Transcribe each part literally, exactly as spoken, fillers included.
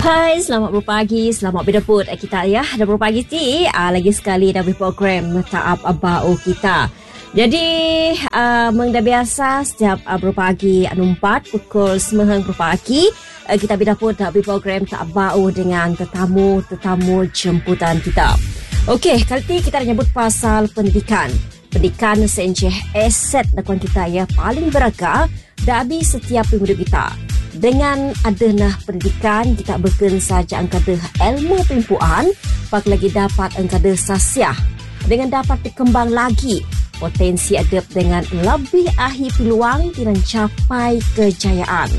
Hai, selamat berpagi, selamat berdebut kita ya. Dah berpagi ti, uh, lagi sekali dah program Taap Abau kita. Jadi, uh, mengda biasa setiap uh, berpagi anu empat pukul sembilan berpagi, uh, kita berdebut dah program Taap Abau dengan tetamu-tetamu jemputan kita. Okey, kali ini kita nyebut pasal pendidikan. Pendidikan senceh aset dakwaan kita ya paling berharga dari setiap pemuda kita. Dengan adanya pendidikan, kita bukan saja angkada ilmu pimpuan, pak lagi dapat angkada sasiah. Dengan dapat berkembang lagi, potensi adab dengan lebih ahi peluang dan capai kejayaan.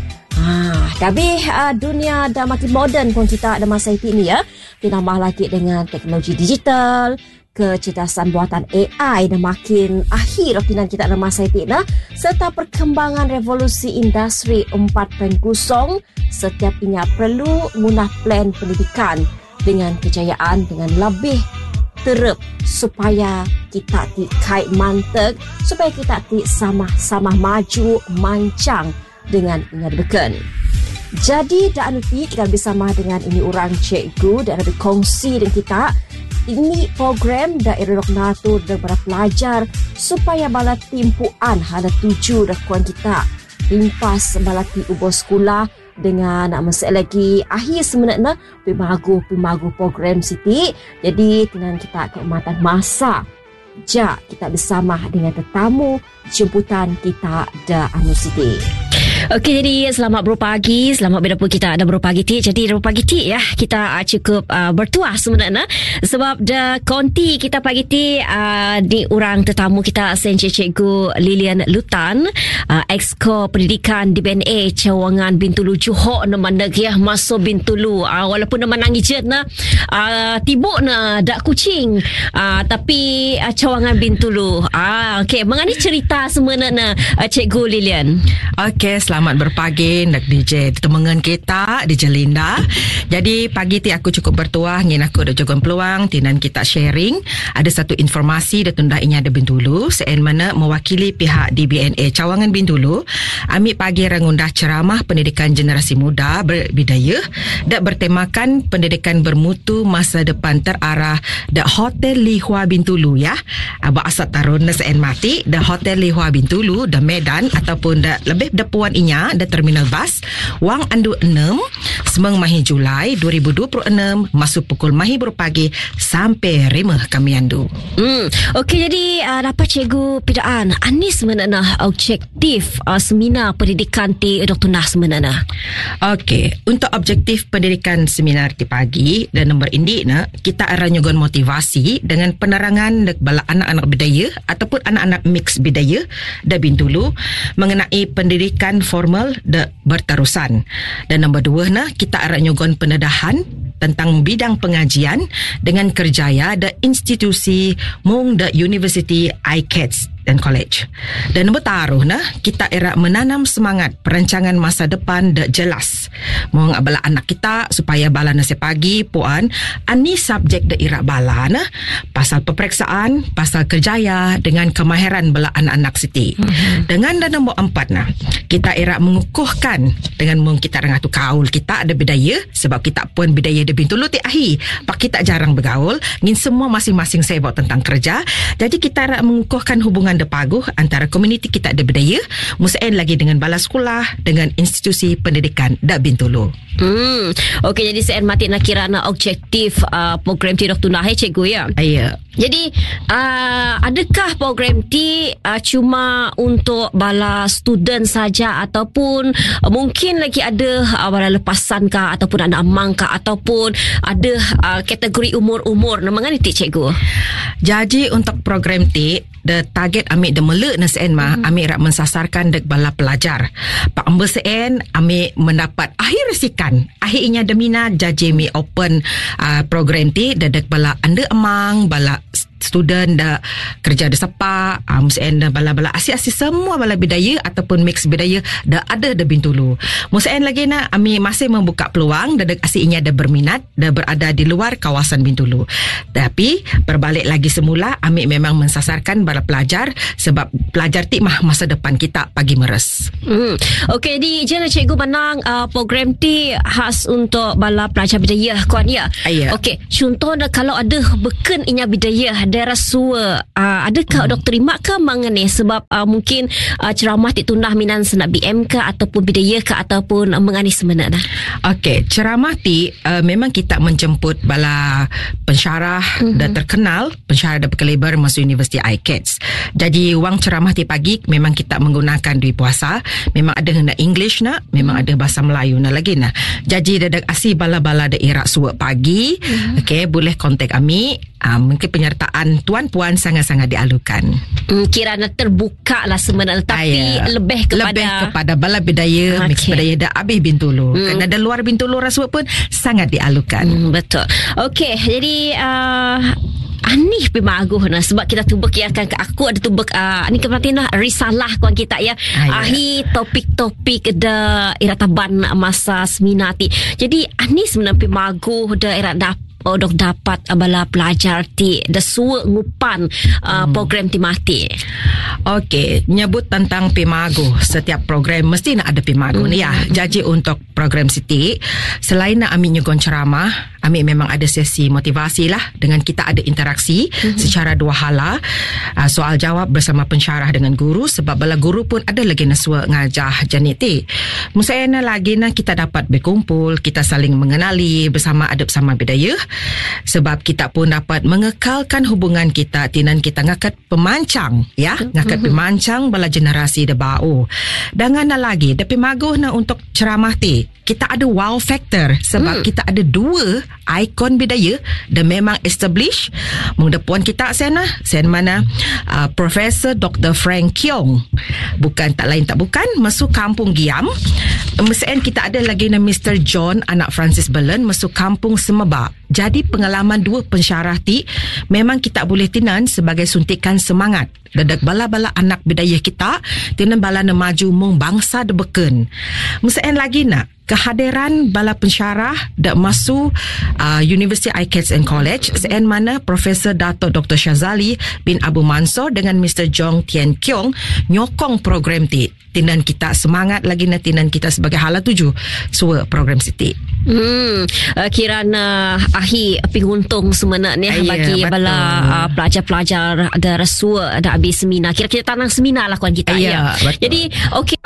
Ah, tapi uh, dunia dah makin moden pun kita ada masa ini ya. Ditambah lagi dengan teknologi digital, kecerdasan buatan A I dan makin akhir rokinan kita dalam masa ini nah, serta perkembangan revolusi industri empat titik kosong. Setiap inya perlu guna plan pendidikan dengan kejayaan dengan lebih teruk supaya kita ti kait mantek, supaya kita ti sama-sama maju mancang dengan ingat beken. Jadi dah anuti kita bersama dengan ini orang cikgu dan ada kongsi dengan kita. Ini program daerah Natur dan para pelajar supaya bala timpuan ada tuju dakwaan kita rimpas bala ti ubah sekolah dengan masa lagi akhir sebenarnya pimagu-pimagu program Siti. Jadi dengan kita keumatan masa ja kita bersama dengan tetamu jemputan kita da anu Siti. Okey, jadi selamat berpagi, selamat berdapur kita ada berpagi ti. Jadi berpagi ti ya, kita uh, cukup uh, bertuah sebenarnya sebab the konti kita pagi ti uh, di orang tetamu kita Senche Cikgu Lilian Lutan, uh, Exco Pendidikan di B N A Cawangan Bintulu Johor nama negah masuk Bintulu. Uh, walaupun nama nangi jet na uh, tibuk na dak kucing, uh, tapi uh, Cawangan Bintulu. Ah, uh, okey, mengani cerita sebenarnya uh, Cikgu Lilian. Okey, selamat berpagi nak D J temangan kita D J Linda. Jadi pagi ti aku cukup bertuah ngin aku ada jogon peluang tinan kita sharing ada satu informasi datunda inya ada Bintulu sen mana mewakili pihak D B N A Cawangan Bintulu ambil pagi rangundah ceramah pendidikan generasi muda berbudaya dak bertemakan pendidikan bermutu masa depan terarah dak Hotel Lihua Bintulu ya. Aba asat tarun sen mati dak Hotel Lihua Bintulu dak Medan ataupun dak lebih depuan inya da terminal bas wang andu enam semang mahi Julai dua ribu dua puluh enam masuk pukul mahi berpagi sampai rimah kami andu. Hmm, okey, jadi uh, dapat cikgu pidaan anis menana objektif uh, seminar pendidikan ti Doktor Nas menana. Okey, untuk objektif pendidikan seminar ti pagi dan nombor indi na kita akan nyugun motivasi dengan penerangan dek bala anak-anak budaya ataupun anak-anak mix budaya da Bintulu mengenai pendidikan formal de berterusan. Dan nombor dua na kita akan nyugun pendedahan tentang bidang pengajian dengan kerjaya de institusi mung de University I C A T S dan college. Dan nombor taruh na kita era menanam semangat perancangan masa depan de jelas mung bala anak kita supaya bala nasi pagi puan ani subjek de ira bala na pasal peperiksaan pasal kerjaya dengan kemahiran bala anak-anak siti. Mm-hmm. Dengan dan nombor empat na kita era mengukuhkan dengan mung kita rangatu kaul kita ada budaya sebab kita pun budaya de Bintulu ti ahi pak kita jarang bergaul ngin semua masing-masing sibuk tentang kerja. Jadi kita era mengukuhkan hubungan de paguh antara komuniti kita ada budaya musain lagi dengan bala sekolah dengan institusi pendidikan da Bintulu. Hmm, okey, jadi saya mati nak kira na objektif uh, program ti Doktor Nah cikgu ya. Ya. Jadi uh, adakah program ti uh, cuma untuk bala student saja ataupun uh, mungkin lagi ada uh, bala lepasan kah ataupun anak amang kah ataupun ada uh, kategori umur-umur namanya ti cikgu. Jadi untuk program ti the target amik de melek na sen mah mm-hmm. amik rak mensasarkan dek bala pelajar. Pak ambe sen amik mendapat akhir resikan. Akhirnya demina jaji mi open uh, program ti dek bala ande amang bala student dah kerja ada sepak, uh, museen dah bala-bala asyik-asyik semua bala bidaya ataupun mix bidaya dah ada dah Bintulu. Museen lagi nak kami masih membuka peluang dan asyik ini ada berminat dah berada di luar kawasan Bintulu. Tapi berbalik lagi semula, kami memang mensasarkan bala pelajar sebab pelajar ti mah masa depan kita pagi meres. Hmm. Okey, di jana cikgu menang uh, program ti khas untuk bala pelajar bidaya kuan ya. Ya. Okey, contohnya kalau ada beken inya bidaya daerah Sua, uh, adakah hmm. dok terima ke mengenai sebab uh, mungkin uh, ceramah ti tundah minan senak B M ke ataupun bidaya ke ataupun uh, mengani sebenarnya. Okey, ceramah ti uh, memang kita menjemput bala pensyarah mm-hmm. dan terkenal, pensyarah dan berkaliber masuk Universiti I C A T S. Jadi wang ceramah ti pagi memang kita menggunakan dui puasa, memang ada hendak English nak, memang ada bahasa Melayu nak lagi nak. Jadi dadak asi bala-bala daerah Sua pagi, mm-hmm. okey, boleh kontak kami. Uh, mungkin penyertaan tuan-puan sangat-sangat dialukan. Hmm, kiranya terbuka lah sebenarnya, tapi Ayah. lebih kepada lebih kepada bala bidaya, okay. mix bidaya dah habis Bintulu. Hmm. Kerana ada luar Bintulu Rasua pun sangat dialukan. Hmm, betul. Okey, jadi uh, Ani pimaguh nah sebab kita tubek ya kan ke aku ada tubek uh, ni kepentingan risalah kuan kita ya. Ahi topik-topik da irataban masa seminar ti. Jadi Ani sebenarnya pimaguh da irat dapat oh dok dapat bala pelajar ti da suwe ngupan uh, hmm. program ti mati. Okey, nyebut tentang pimagu, setiap program mesti nak ada pimagu hmm. ni ya. Jadi untuk program Siti, selain nak ambil nyugon ceramah, ambil memang ada sesi motivasi lah, dengan kita ada interaksi hmm. secara dua hala, uh, soal jawab bersama pensyarah dengan guru, sebab bala guru pun ada lagi naswa ngajah jenis ti. Musayana lagi nak kita dapat berkumpul, kita saling mengenali bersama adab sama bidaya. Sebab kita pun dapat mengekalkan hubungan kita tinan kita ngakat pemancang ya, ngakat mm-hmm. pemancang bala generasi da bau. Dengan lagi da pimaguh na untuk ceramah ti, kita ada wow factor sebab mm. kita ada dua ikon bidaya dan memang establish mung depan kita sana sen mana uh, Profesor Doktor Frank Kiong, bukan tak lain tak bukan masuk kampung Giam. Meseen kita ada lagi na Mister John anak Francis Belen masuk kampung Semeba. Jadi pengalaman dua pensyarah ti memang kita boleh tinan sebagai suntikan semangat dadak bala-bala anak bidaya kita tinan bala na maju mung bangsa de beken. Meseen lagi nak kehadiran bala pensyarah dak masuk uh, University I C A T S and College sen mana Profesor Dato Doktor Shazali bin Abu Mansor dengan Mister Jong Tien Kiong nyokong program ti. Tinan kita semangat lagi na tinan kita sebagai hala tuju suwa program Siti. Hmm, uh, kirana ahi penguntung sebenarnya Ayah, bagi betul. bala uh, pelajar-pelajar ada rasua ada habis seminar. Kira-kira tanang seminar lah kawan kita. Ayah, ya. Jadi okey.